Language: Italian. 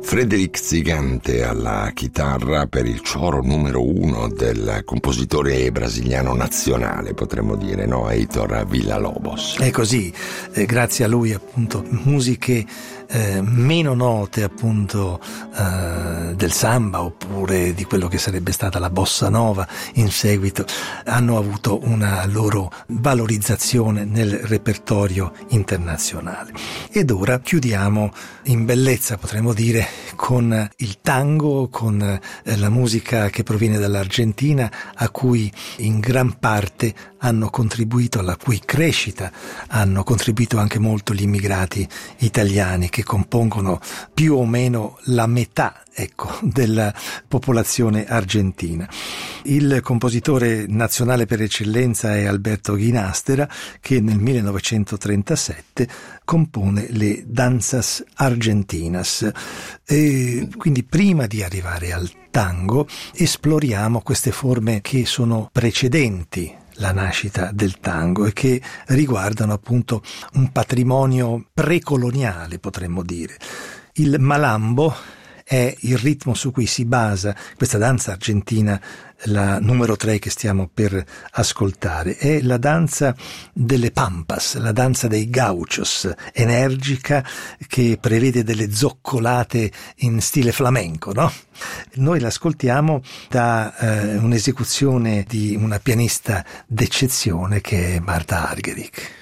Frédéric Zigante alla chitarra per il coro numero 1 del compositore brasiliano nazionale, potremmo dire, no? Heitor Villa-Lobos. È così, grazie a lui appunto musiche meno note appunto del samba oppure di quello che sarebbe stata la bossa nova in seguito hanno avuto una loro valorizzazione nel repertorio internazionale. Ed ora chiudiamo in bellezza, potremmo dire, con il tango, con la musica che proviene dall'Argentina, a cui in gran parte hanno contribuito, alla cui crescita hanno contribuito anche molto gli immigrati italiani, che compongono più o meno la metà, ecco, della popolazione argentina. Il compositore nazionale per eccellenza è Alberto Ginastera, che nel 1937 compone le Danzas Argentinas. E quindi prima di arrivare al tango esploriamo queste forme che sono precedenti la nascita del tango e che riguardano appunto un patrimonio precoloniale, potremmo dire. Il malambo è il ritmo su cui si basa questa danza argentina, la numero 3 che stiamo per ascoltare. È la danza delle pampas, la danza dei gauchos, energica, che prevede delle zoccolate in stile flamenco, no? Noi l'ascoltiamo da un'esecuzione di una pianista d'eccezione che è Marta Argerich.